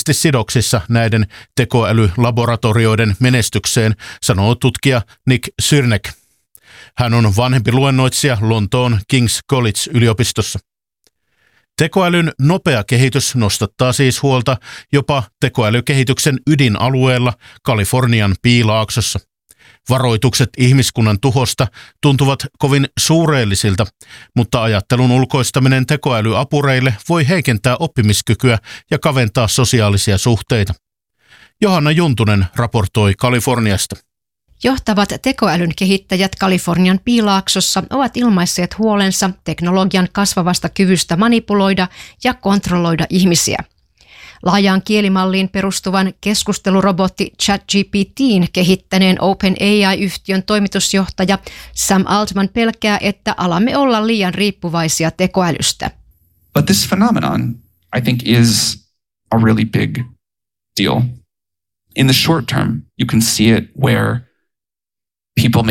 läheisesti sidoksissa näiden tekoälylaboratorioiden menestykseen, sanoo tutkija Nick Syrnek. Hän on vanhempi luennoitsija Lontoon King's College-yliopistossa. Tekoälyn nopea kehitys nostattaa siis huolta jopa tekoälykehityksen ydinalueella Kalifornian piilaaksossa. Varoitukset ihmiskunnan tuhosta tuntuvat kovin suureellisilta, mutta ajattelun ulkoistaminen tekoälyapureille voi heikentää oppimiskykyä ja kaventaa sosiaalisia suhteita. Johanna Juntunen raportoi Kaliforniasta. Johtavat tekoälyn kehittäjät Kalifornian piilaaksossa ovat ilmaisseet huolensa teknologian kasvavasta kyvystä manipuloida ja kontrolloida ihmisiä. Laajaan kielimalliin perustuvan keskustelurobotti ChatGPT:n kehittäneen OpenAI-yhtiön toimitusjohtaja Sam Altman pelkää, että alamme olla liian riippuvaisia tekoälystä. But this phenomenon, I think, is a really big deal. In the short term, you can see it where people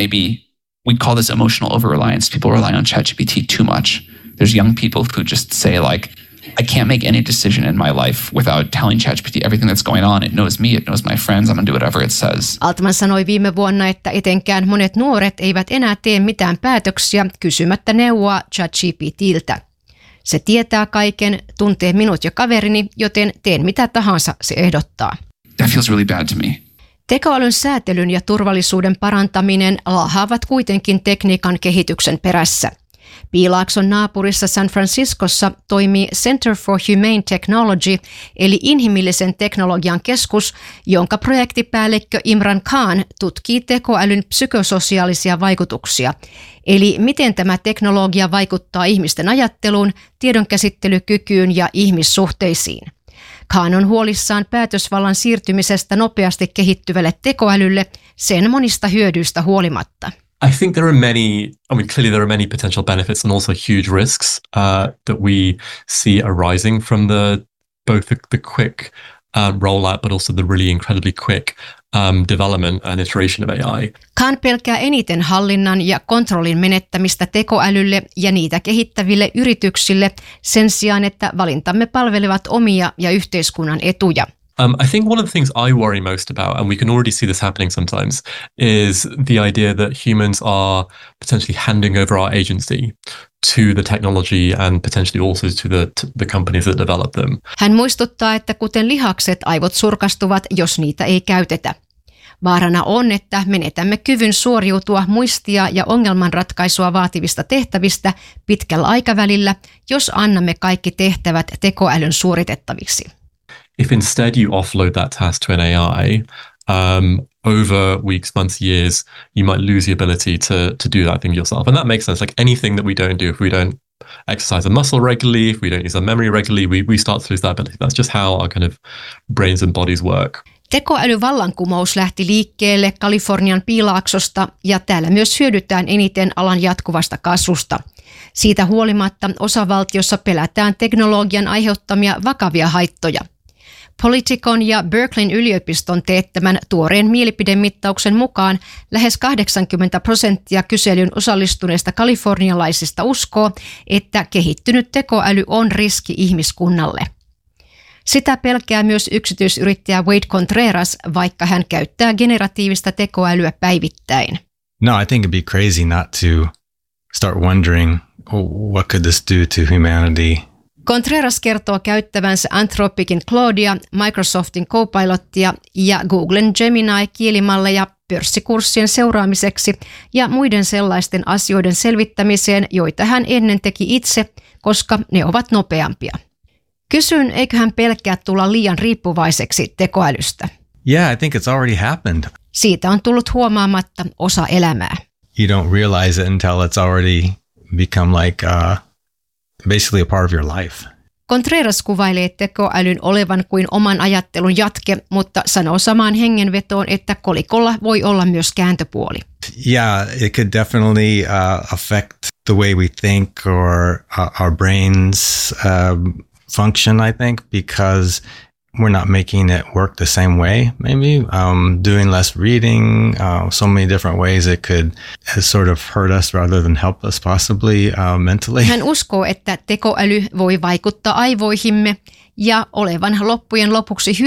we call this emotional over-reliance. People rely on ChatGPT too much. There's young people who just say like, I can't make any decision in my life without telling ChatGPT everything that's going on. It knows me, it knows my friends, I'm gonna do whatever it says. Altman sanoi viime vuonna, että etenkään monet nuoret eivät enää tee mitään päätöksiä kysymättä neuvoa ChatGPT:ltä. Se tietää kaiken, tuntee minut ja kaverini, joten teen mitä tahansa se ehdottaa. That feels really bad to me. Tekoälyn säätelyn ja turvallisuuden parantaminen laahaavat kuitenkin tekniikan kehityksen perässä. Piilaakson naapurissa San Franciscossa toimii Center for Humane Technology, eli inhimillisen teknologian keskus, jonka projektipäällikkö Imran Khan tutkii tekoälyn psykososiaalisia vaikutuksia, eli miten tämä teknologia vaikuttaa ihmisten ajatteluun, tiedonkäsittelykykyyn ja ihmissuhteisiin. Khan on huolissaan päätösvallan siirtymisestä nopeasti kehittyvälle tekoälylle sen monista hyödyistä huolimatta. I think clearly there are many potential benefits and also huge risks that we see arising from both the quick rollout, but also the really incredibly quick development and iteration of AI. Khan pelkää eniten hallinnan ja kontrollin menettämistä tekoälylle ja niitä kehittäville yrityksille sen sijaan, että valintamme palvelevat omia ja yhteiskunnan etuja. I think one of the things I worry most about, and we can already see this happening sometimes, is the idea that humans are potentially handing over our agency to the technology and potentially also to the companies that develop them. Hän muistuttaa, että kuten lihakset, aivot surkastuvat, jos niitä ei käytetä. Vaarana on, että menetämme kyvyn suoriutua muistia ja ongelmanratkaisua vaativista tehtävistä pitkällä aikavälillä, jos annamme kaikki tehtävät tekoälyn suoritettaviksi. If instead you offload that task to an AI, over weeks, months, years, you might lose the ability to do that thing yourself. And that makes sense. Like anything that we don't do, if we don't exercise a muscle regularly, if we don't use our memory regularly, we start to lose that ability. That's just how our kind of brains and bodies work. Tekoälyvallankumous lähti liikkeelle Kalifornian piilaaksosta ja täällä myös hyödytään eniten alan jatkuvasta kasvusta. Siitä huolimatta osavaltiossa pelätään teknologian aiheuttamia vakavia haittoja. Politicon ja Berkeleyn yliopiston teettämän tuoreen mielipidemittauksen mukaan lähes 80% kyselyyn osallistuneista kalifornialaisista uskoo, että kehittynyt tekoäly on riski ihmiskunnalle. Sitä pelkää myös yksityisyrittäjä Wade Contreras, vaikka hän käyttää generatiivista tekoälyä päivittäin. No, I think it'd be crazy not to start wondering, what could this do to humanity? Contreras kertoo käyttävänsä Anthropicin Claudea, Microsoftin Copilottia ja Googlen Gemini-kielimalleja pörssikurssien seuraamiseksi ja muiden sellaisten asioiden selvittämiseen, joita hän ennen teki itse, koska ne ovat nopeampia. Kysyn, eikö hän pelkää tulla liian riippuvaiseksi tekoälystä? Yeah, I think it's already happened. Siitä on tullut huomaamatta osa elämää. You don't realize it until it's already become like basically a part of your life. Contreras kuvailee tekoälyn olevan kuin oman ajattelun jatke, mutta sanoo samaan hengenvetoon, että kolikolla voi olla myös kääntöpuoli. Yeah, it could definitely affect the way we think or our brains function, I think, because we're not making it work the same way, maybe. Doing less reading, so many different ways it could sort of hurt us rather than help us possibly mentally. Hän uskoo, että tekoäly voi vaikuttaa aivoihimme ja olevan loppujen lopuksi